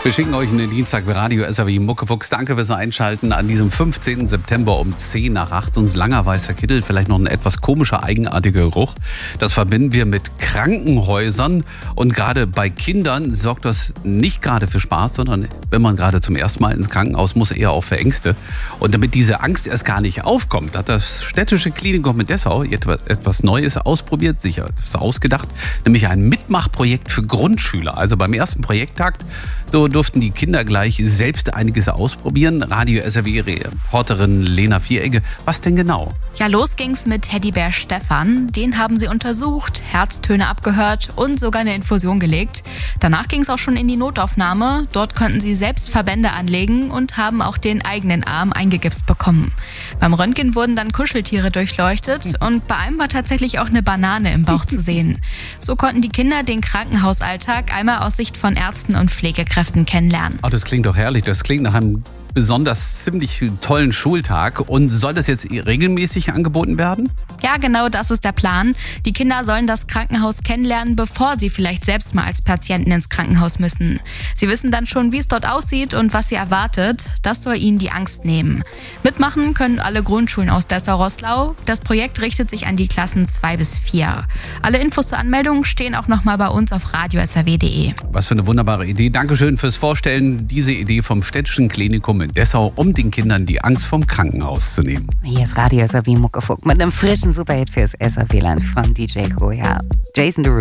Wir schicken euch einen Dienstag bei Radio SAW Muckefuchs. Danke fürs Einschalten an diesem 15. September um 10 nach 8. Und langer weißer Kittel, vielleicht noch ein etwas komischer, eigenartiger Geruch. Das verbinden wir mit Krankenhäusern. Und gerade bei Kindern sorgt das nicht gerade für Spaß, sondern wenn man gerade zum ersten Mal ins Krankenhaus muss, eher auch für Ängste. Und damit diese Angst erst gar nicht aufkommt, hat das Städtische Klinikum in Dessau etwas Neues ausprobiert, sich etwas ausgedacht, nämlich ein Mitmachprojekt für Grundschüler. Also beim ersten Projekttag durften die Kinder gleich selbst einiges ausprobieren. Radio SAW-Reporterin Lena Vieregge, was denn genau? Ja, los ging's mit Teddybär Stefan. Den haben sie untersucht, Herztöne abgehört und sogar eine Infusion gelegt. Danach ging's auch schon in die Notaufnahme. Dort konnten sie selbst Verbände anlegen und haben auch den eigenen Arm eingegipst bekommen. Beim Röntgen wurden dann Kuscheltiere durchleuchtet und bei einem war tatsächlich auch eine Banane im Bauch zu sehen. So konnten die Kinder den Krankenhausalltag einmal aus Sicht von Ärzten und Pflegekräften kennenlernen. Ach, das klingt doch herrlich. Das klingt nach einem besonders ziemlich tollen Schultag. Und soll das jetzt regelmäßig angeboten werden? Ja, genau das ist der Plan. Die Kinder sollen das Krankenhaus kennenlernen, bevor sie vielleicht selbst mal als Patienten ins Krankenhaus müssen. Sie wissen dann schon, wie es dort aussieht und was sie erwartet. Das soll ihnen die Angst nehmen. Mitmachen können alle Grundschulen aus Dessau-Roßlau. Das Projekt richtet sich an die Klassen 2 bis 4. Alle Infos zur Anmeldung stehen auch nochmal bei uns auf radiosrw.de. Was für eine wunderbare Idee. Dankeschön fürs Vorstellen. Diese Idee vom Städtischen Klinikum in Dessau, um den Kindern die Angst vom Krankenhaus zu nehmen. Hier ist Radio SAW Muckefuck mit einem frischen Superhit fürs SAW-Land von DJ Royal. Jason Derulo.